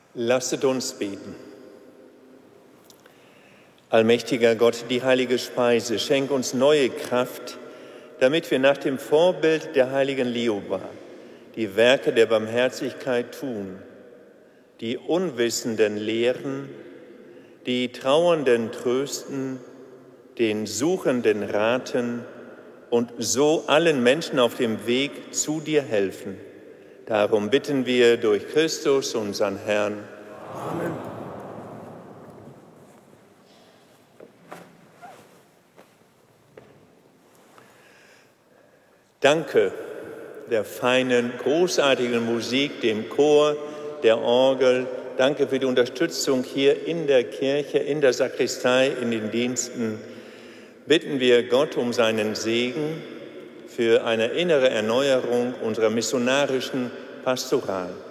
Lasset uns beten. Allmächtiger Gott, die heilige Speise, schenk uns neue Kraft, damit wir nach dem Vorbild der heiligen Lioba die Werke der Barmherzigkeit tun, die Unwissenden lehren, die Trauernden trösten, den Suchenden raten und so allen Menschen auf dem Weg zu dir helfen. Darum bitten wir durch Christus, unseren Herrn. Amen. Danke der feinen, großartigen Musik, dem Chor, der Orgel. Danke für die Unterstützung hier in der Kirche, in der Sakristei, in den Diensten. Bitten wir Gott um seinen Segen für eine innere Erneuerung unserer missionarischen Pastoral.